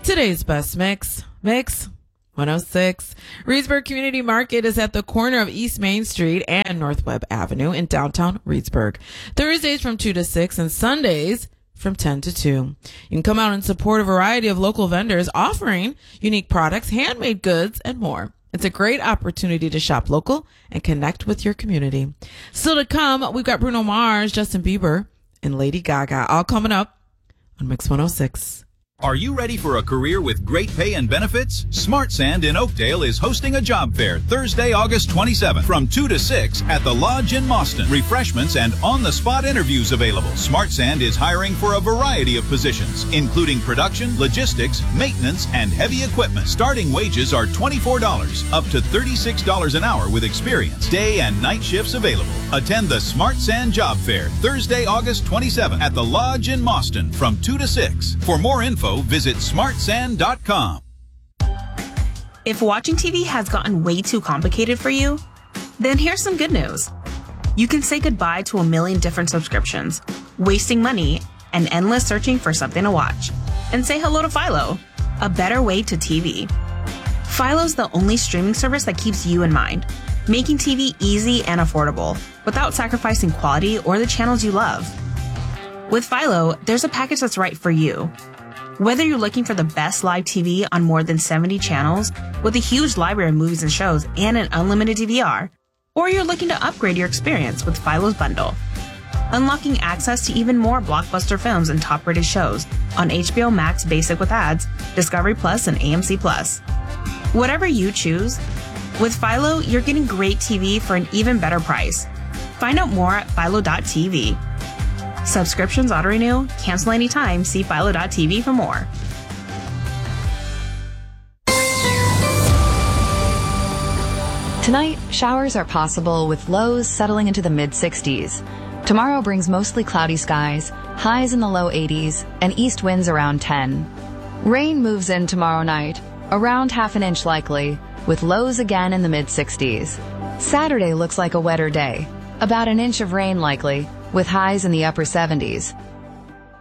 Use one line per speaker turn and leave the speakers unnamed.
Today's best mix 106. Reedsburg Community Market is at the corner of East Main Street and North Webb Avenue in downtown Reedsburg. Thursdays from 2 to 6 and Sundays from 10 to 2. You can come out and support a variety of local vendors offering unique products, handmade goods, and more. It's a great opportunity to shop local and connect with your community. Still to come, we've got Bruno Mars, Justin Bieber, and Lady Gaga, all coming up on Mix 106.
Are you ready for a career with great pay and benefits? Smart Sand in Oakdale is hosting a job fair Thursday, August 27th from 2 to 6 at the Lodge in Mauston. Refreshments and on-the-spot interviews available. Smart Sand is hiring for a variety of positions, including production, logistics, maintenance, and heavy equipment. Starting wages are $24, up to $36 an hour with experience. Day and night shifts available. Attend the Smart Sand Job Fair Thursday, August 27th at the Lodge in Mauston from 2 to 6. For more info, visit smartsand.com.
If watching TV has gotten way too complicated for you, then here's some good news. You can say goodbye to a million different subscriptions, wasting money, and endless searching for something to watch, and say hello to Philo, a better way to TV. Philo's the only streaming service that keeps you in mind, making TV easy and affordable without sacrificing quality or the channels you love. With Philo, there's a package that's right for you. Whether you're looking for the best live TV on more than 70 channels with a huge library of movies and shows and an unlimited DVR, or you're looking to upgrade your experience with Philo's bundle, unlocking access to even more blockbuster films and top-rated shows on HBO Max Basic with ads, Discovery Plus, and AMC Plus. Whatever you choose, with Philo, you're getting great TV for an even better price. Find out more at philo.tv. Subscriptions auto-renew, cancel anytime, see philo.tv for more.
Tonight, showers are possible with lows settling into the mid-60s. Tomorrow brings mostly cloudy skies, highs in the low 80s, and east winds around 10. Rain moves in tomorrow night, around half an inch likely, with lows again in the mid-60s. Saturday looks like a wetter day, about an inch of rain likely, with highs in the upper 70s.